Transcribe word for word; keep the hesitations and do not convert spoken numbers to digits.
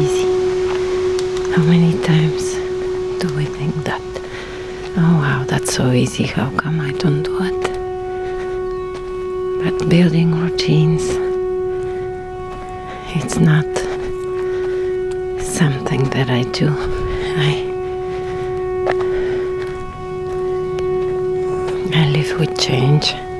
easy. How many times do we think that? Oh wow, that's so easy, how come I don't do it? But building routines, it's not something that I do. I, I live with change.